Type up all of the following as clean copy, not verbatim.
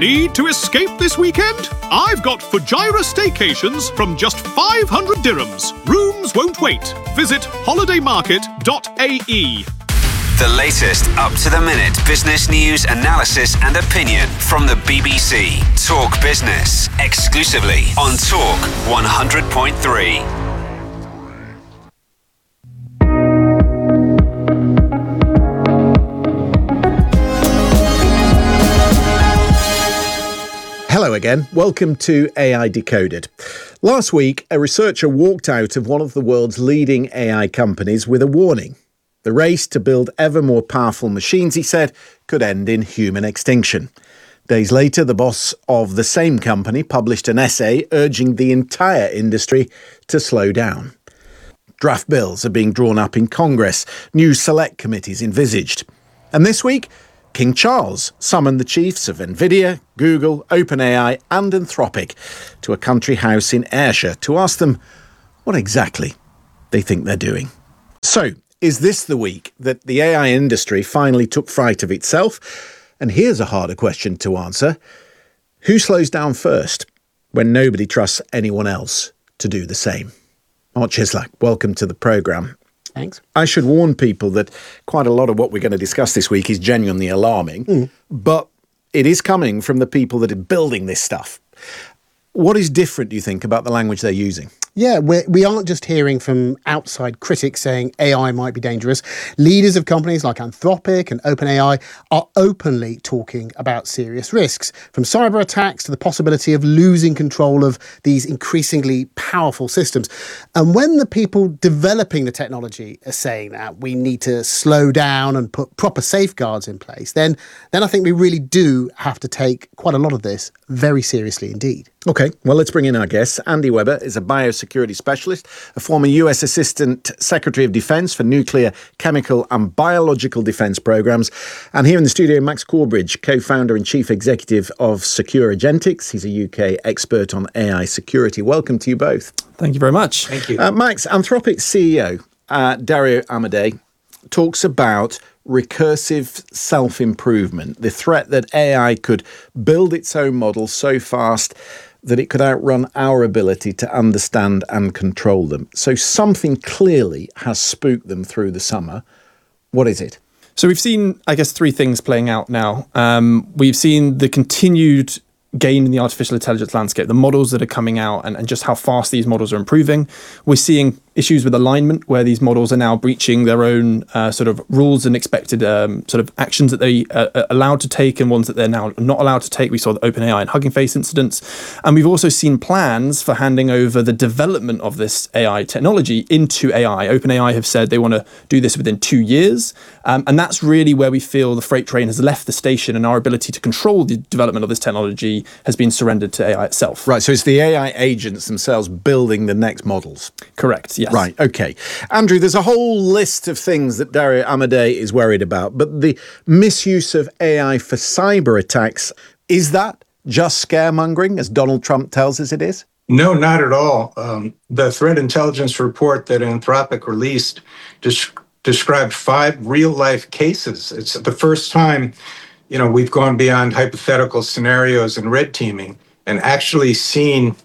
Need to escape this weekend? I've got Fujairah staycations from just 500 dirhams. Rooms won't wait. Visit holidaymarket.ae. The latest up-to-the-minute business news, analysis and opinion from the BBC. Talk Business, exclusively on Talk 100.3. Hello again. Welcome to AI Decoded. Last week, a researcher walked out of one of the world's leading AI companies with a warning. The race to build ever more powerful machines, he said, could end in human extinction. Days later, the boss of the same company published an essay urging the entire industry to slow down. Draft bills are being drawn up in Congress, new select committees envisaged. And this week, King Charles summoned the chiefs of Nvidia, Google, OpenAI and Anthropic to a country house in Ayrshire to ask them what exactly they think they're doing. So, is this the week that the AI industry finally took fright of itself? And here's a harder question to answer. Who slows down first when nobody trusts anyone else to do the same? Mark Chislak, welcome to the programme. Thanks. I should warn people that quite a lot of what we're going to discuss this week is genuinely alarming, but it is coming from the people that are building this stuff. What is different, do you think, about the language they're using? Yeah, we aren't just hearing from outside critics saying AI might be dangerous. Leaders of companies like Anthropic and OpenAI are openly talking about serious risks, from cyber attacks to the possibility of losing control of these increasingly powerful systems. And when the people developing the technology are saying that we need to slow down and put proper safeguards in place, then I think we really do have to take quite a lot of this very seriously indeed. OK, well, let's bring in our guests. Andy Webber is a biosecurity specialist, a former US Assistant Secretary of Defence for Nuclear, Chemical and Biological Defence Programmes. And here in the studio, Max Corbridge, co-founder and chief executive of Secure Agentics. He's a UK expert on AI security. Welcome to you both. Thank you very much. Thank you. Max, Anthropic's CEO, Dario Amodei, talks about recursive self-improvement, the threat that AI could build its own model so fast that it could outrun our ability to understand and control them. So something clearly has spooked them through the summer. What is it? So we've seen, I guess, three things playing out now. We've seen the continued gain in the artificial intelligence landscape, the models that are coming out and just how fast these models are improving. We're seeing issues with alignment where these models are now breaching their own sort of rules and expected sort of actions that they are allowed to take and ones that they're now not allowed to take. We saw the OpenAI and Hugging Face incidents. And we've also seen plans for handing over the development of this AI technology into AI. OpenAI have said they want to do this within 2 years. And that's really where we feel the freight train has left the station and our ability to control the development of this technology has been surrendered to AI itself. Right, so it's the AI agents themselves building the next models. Correct, yes. Right, okay. Andrew, there's a whole list of things that Dario Amodei is worried about, but the misuse of AI for cyber attacks, is that just scaremongering, as Donald Trump tells us it is? No, not at all. The threat intelligence report that Anthropic released described 5 real-life cases. It's the first time, we've gone beyond hypothetical scenarios and red teaming and actually seen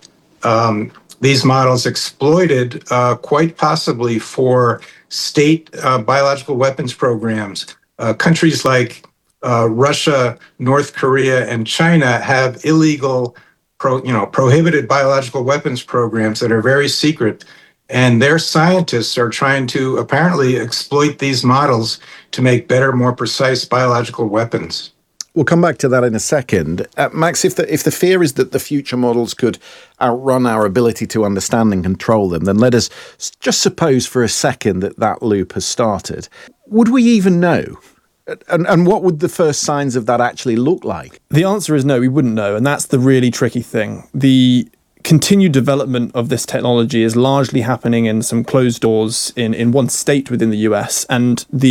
these models exploited quite possibly for state biological weapons programs. Countries like Russia, North Korea, and China have illegal, prohibited biological weapons programs that are very secret. And their scientists are trying to apparently exploit these models to make better, more precise biological weapons. We'll come back to that in a second. Max, if the fear is that the future models could outrun our ability to understand and control them, then let us just suppose for a second that loop has started. Would we even know? And what would the first signs of that actually look like? The answer is no, we wouldn't know. And that's the really tricky thing. The continued development of this technology is largely happening in some closed doors in one state within the US. And the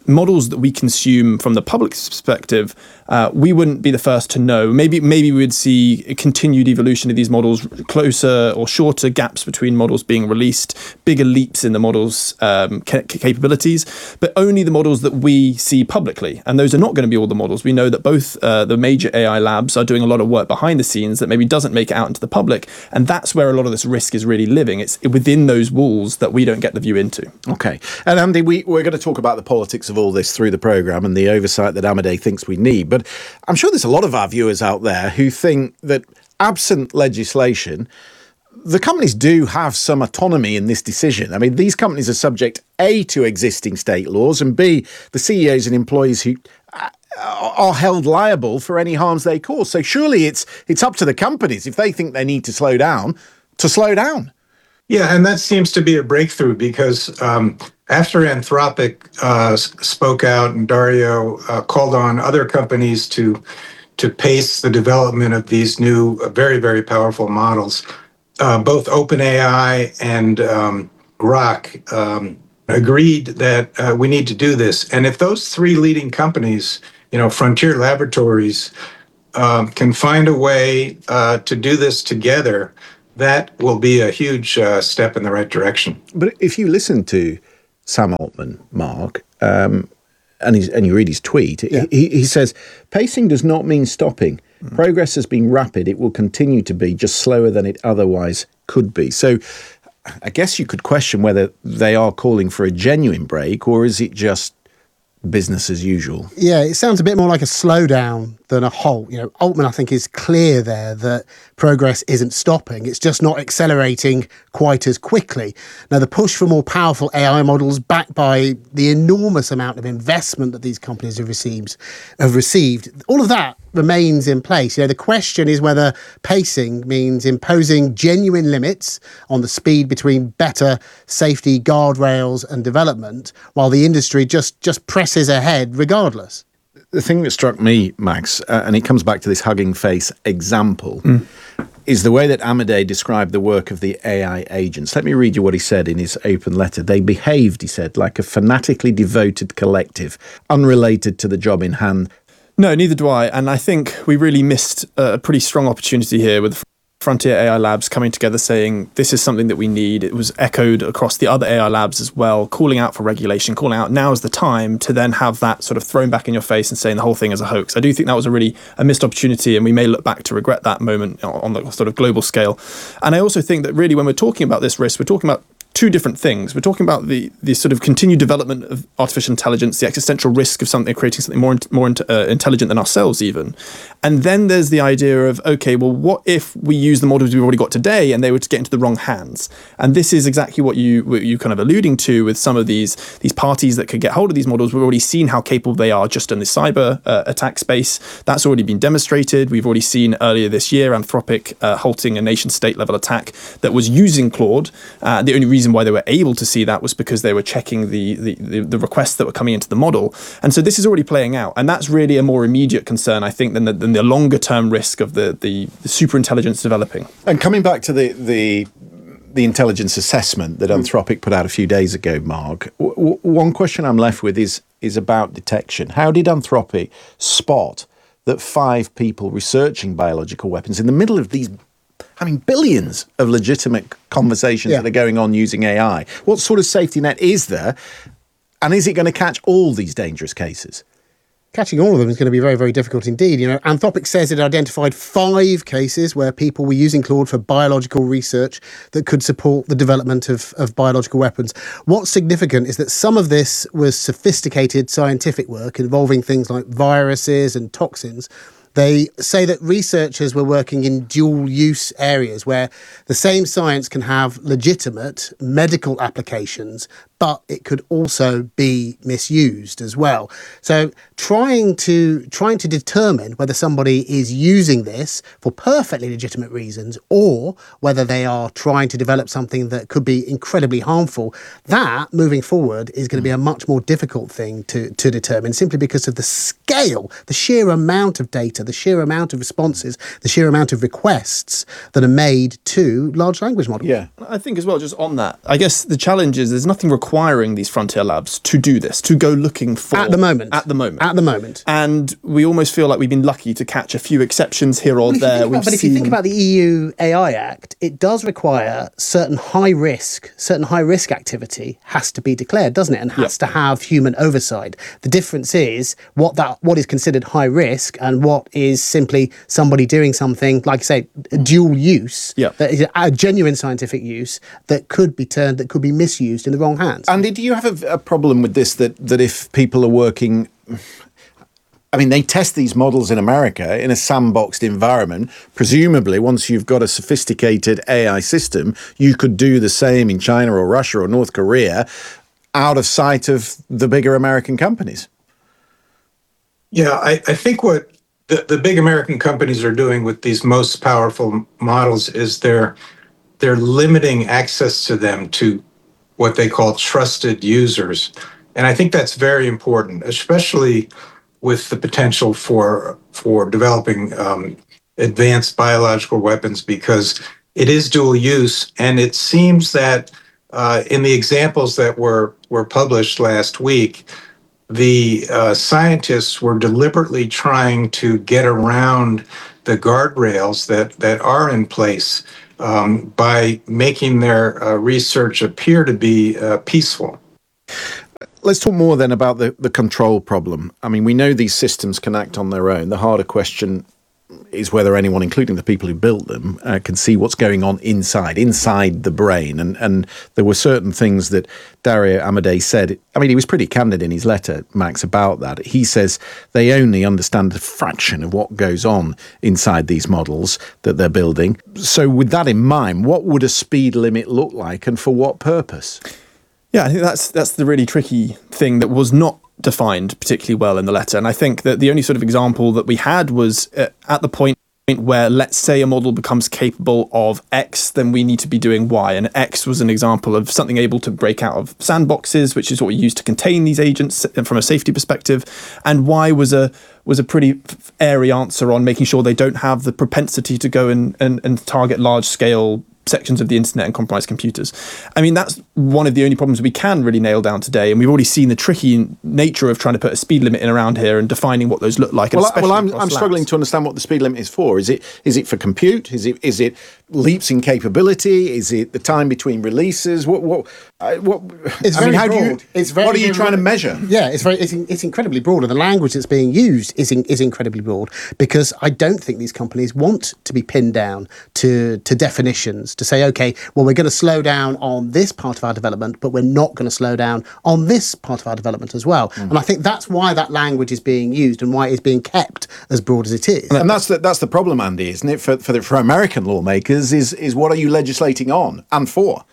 models that we consume from the public's perspective, we wouldn't be the first to know. Maybe we would see a continued evolution of these models, closer or shorter gaps between models being released, bigger leaps in the models' capabilities, but only the models that we see publicly. And those are not going to be all the models. We know that both the major AI labs are doing a lot of work behind the scenes that maybe doesn't make it out into the public. And that's where a lot of this risk is really living. It's within those walls that we don't get the view into. Okay. And Andy, we're going to talk about the politics of all this through the programme and the oversight that Amadei thinks we need. But I'm sure there's a lot of our viewers out there who think that absent legislation, the companies do have some autonomy in this decision. I mean, these companies are subject, A, to existing state laws, and B, the CEOs and employees who are held liable for any harms they cause. So surely it's up to the companies, if they think they need to slow down, to slow down. Yeah, and that seems to be a breakthrough because after Anthropic spoke out and Dario called on other companies to pace the development of these new, very, very powerful models, both OpenAI and Grok agreed that we need to do this. And if those three leading companies, Frontier Laboratories, can find a way to do this together, that will be a huge step in the right direction. But if you listen to Sam Altman, Mark, and you read his tweet, he says, pacing does not mean stopping. Progress has been rapid. It will continue to be, just slower than it otherwise could be. So I guess you could question whether they are calling for a genuine break, or is it just business as usual? Yeah, it sounds a bit more like a slowdown than a halt. Altman, I think, is clear there that progress isn't stopping. It's just not accelerating quite as quickly. Now, the push for more powerful AI models backed by the enormous amount of investment that these companies have received, all of that remains in place. The question is whether pacing means imposing genuine limits on the speed between better safety guardrails and development, while the industry just presses ahead regardless. The thing that struck me, Max, and it comes back to this Hugging Face example, is the way that Amadei described the work of the AI agents. Let me read you what he said in his open letter. They behaved, he said, like a fanatically devoted collective, unrelated to the job in hand. No, neither do I. And I think we really missed a pretty strong opportunity here with Frontier AI Labs coming together saying this is something that we need. It was echoed across the other AI labs as well, calling out for regulation, calling out now is the time to then have that sort of thrown back in your face and saying the whole thing is a hoax. I do think that was a missed opportunity, and we may look back to regret that moment on the sort of global scale. And I also think that really when we're talking about this risk, we're talking about two different things. We're talking about the sort of continued development of artificial intelligence, the existential risk of creating something more intelligent than ourselves even. And then there's the idea of, okay, well, what if we use the models we've already got today and they were to get into the wrong hands? And this is exactly what you kind of alluding to with some of these parties that could get hold of these models. We've already seen how capable they are just in the cyber attack space. That's already been demonstrated. We've already seen earlier this year Anthropic halting a nation-state level attack that was using Claude. The only reason why they were able to see that was because they were checking the requests that were coming into the model. And so this is already playing out. And that's really a more immediate concern, I think, than the longer term risk of the super intelligence developing. And coming back to the intelligence assessment that Anthropic put out a few days ago, Mark, one question I'm left with is about detection. How did Anthropic spot that 5 people researching biological weapons in the middle of these billions of legitimate conversations that are going on using AI? What sort of safety net is there? And is it going to catch all these dangerous cases? Catching all of them is going to be very, very difficult indeed. Anthropic says it identified 5 cases where people were using Claude for biological research that could support the development of biological weapons. What's significant is that some of this was sophisticated scientific work involving things like viruses and toxins. They say that researchers were working in dual-use areas where the same science can have legitimate medical applications, but it could also be misused as well. So trying to determine whether somebody is using this for perfectly legitimate reasons or whether they are trying to develop something that could be incredibly harmful, that, moving forward, is going to be a much more difficult thing to determine, simply because of the scale, the sheer amount of data data, the sheer amount of responses, the sheer amount of requests that are made to large language models. Yeah. I think as well, just on that, I guess the challenge is there's nothing requiring these frontier labs to do this, to go looking for... At the moment. And we almost feel like we've been lucky to catch a few exceptions here or there. But if you think about the EU AI Act, it does require certain high risk activity has to be declared, doesn't it? And has to have human oversight. The difference is what is considered high risk and what is simply somebody doing something, like I say, dual use, that is a genuine scientific use that could be misused in the wrong hands. Andy, do you have a problem with this, that if people are working... I mean, they test these models in America in a sandboxed environment. Presumably, once you've got a sophisticated AI system, you could do the same in China or Russia or North Korea out of sight of the bigger American companies. Yeah, I think what the big American companies are doing with these most powerful models is they're limiting access to them to what they call trusted users. And I think that's very important, especially with the potential for developing advanced biological weapons, because it is dual use. And it seems that in the examples that were published last week, the scientists were deliberately trying to get around the guardrails that are in place by making their research appear to be peaceful. Let's talk more then about the control problem. I mean, we know these systems can act on their own. The harder question is whether anyone, including the people who built them, can see what's going on inside the brain. And there were certain things that Dario Amodei said. I mean, he was pretty candid in his letter, Max, about that. He says they only understand a fraction of what goes on inside these models that they're building. So with that in mind, what would a speed limit look like and for what purpose? Yeah, I think that's the really tricky thing that was not defined particularly well in the letter. And I think that the only sort of example that we had was at the point where, let's say, a model becomes capable of X, then we need to be doing Y. And X was an example of something able to break out of sandboxes, which is what we use to contain these agents from a safety perspective. And Y was a pretty airy answer on making sure they don't have the propensity to go and target large-scale sections of the internet and compromise computers. I mean, that's one of the only problems we can really nail down today, and we've already seen the tricky nature of trying to put a speed limit in around here and defining what those look like. Well, I'm struggling to understand what the speed limit is for. Is it for compute? Is it leaps in capability? Is it the time between releases? What It's very broad. What are you trying to measure? Yeah, it's incredibly broad, and the language that's being used is incredibly broad, because I don't think these companies want to be pinned down to definitions, to say, okay, well, we're going to slow down on this part of our development, but we're not going to slow down on this part of our development as well. And I think that's why that language is being used and why it is being kept as broad as it is. And that's the problem, Andy, isn't it? For American lawmakers, is what are you legislating on and for?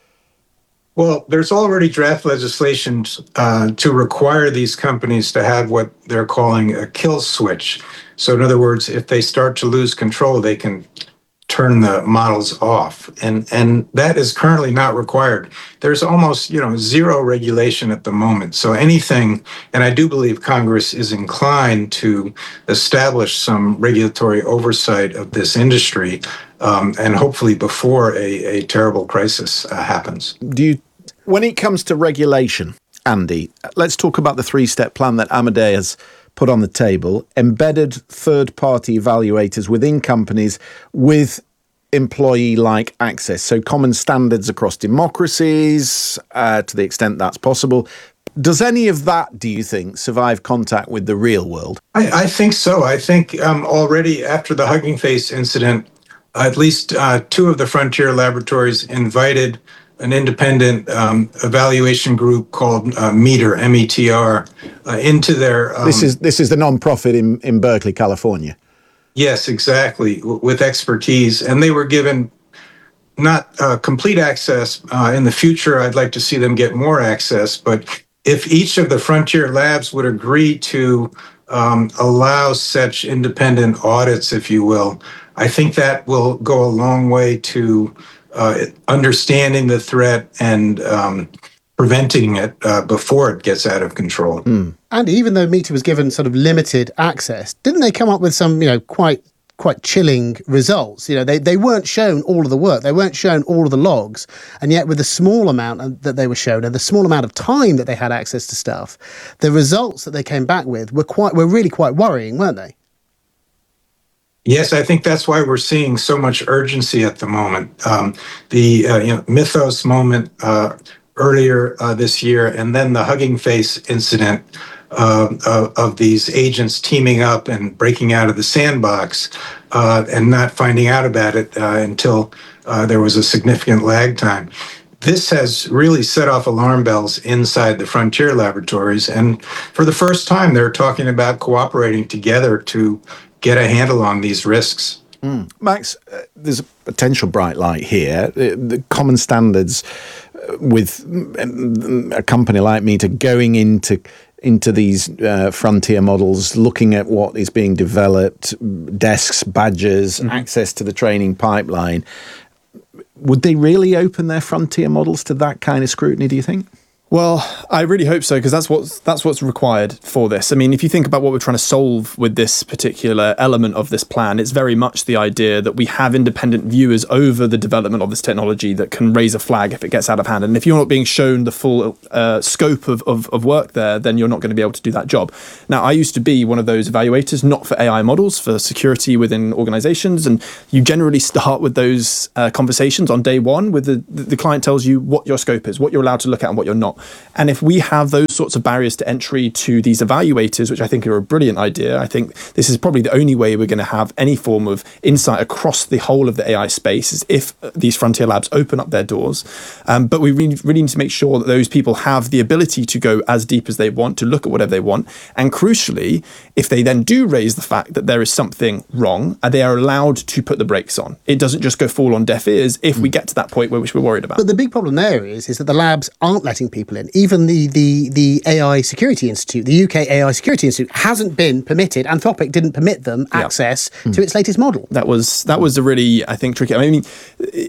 Well, there's already draft legislation to require these companies to have what they're calling a kill switch. So in other words, if they start to lose control, they can turn the models off. And that is currently not required. There's almost, zero regulation at the moment. So anything, and I do believe Congress is inclined to establish some regulatory oversight of this industry, and hopefully before a terrible crisis happens. When it comes to regulation, Andy, let's talk about the 3-step plan that Amodei has put on the table. Embedded third-party evaluators within companies with employee-like access. So common standards across democracies, to the extent that's possible. Does any of that, do you think, survive contact with the real world? I think so. I think already after the Hugging Face incident, at least 2 of the frontier laboratories invited an independent evaluation group called METR, M-E-T-R, into their... This is the nonprofit in Berkeley, California. Yes, exactly, with expertise. And they were given not complete access. In the future, I'd like to see them get more access. But if each of the frontier labs would agree to allow such independent audits, if you will, I think that will go a long way to understanding the threat and preventing it before it gets out of control. Andy, even though Meta was given sort of limited access, didn't they come up with some, quite chilling results? They weren't shown all of the work, they weren't shown all of the logs, and yet with the small amount that they were shown and the small amount of time that they had access to stuff, the results that they came back with were really quite worrying, weren't they? Yes, I think that's why we're seeing so much urgency at the moment. The Mythos moment earlier this year, and then the Hugging Face incident of these agents teaming up and breaking out of the sandbox and not finding out about it until there was a significant lag time. This has really set off alarm bells inside the Frontier Laboratories, and for the first time, they're talking about cooperating together to get a handle on these risks. Max, there's a potential bright light here. The common standards with a company like Meta going into these frontier models, looking at what is being developed, desks, badges, access to the training pipeline. Would they really open their frontier models to that kind of scrutiny, do you think? Well, I really hope so, because that's what's required for this. I mean, if you think about what we're trying to solve with this particular element of this plan, it's very much the idea that we have independent viewers over the development of this technology that can raise a flag if it gets out of hand. And if you're not being shown the full scope of work there, then you're not going to be able to do that job. Now, I used to be one of those evaluators, not for AI models, for security within organizations. And you generally start with those conversations on day one with the client tells you what your scope is, what you're allowed to look at and what you're not. And if we have those sorts of barriers to entry to these evaluators, which I think are a brilliant idea, I think this is probably the only way we're going to have any form of insight across the whole of the AI space is if these frontier labs open up their doors. But we really need to make sure that those people have the ability to go as deep as they want, to look at whatever they want. And crucially, if they then do raise the fact that there is something wrong, they are allowed to put the brakes on. It doesn't just go fall on deaf ears if we get to that point which we're worried about. But the big problem there is that the labs aren't letting people in. Even the AI Security Institute, the UK AI Security Institute, hasn't been permitted. Anthropic didn't permit them access to its latest model. That was a really, I think, tricky. I mean,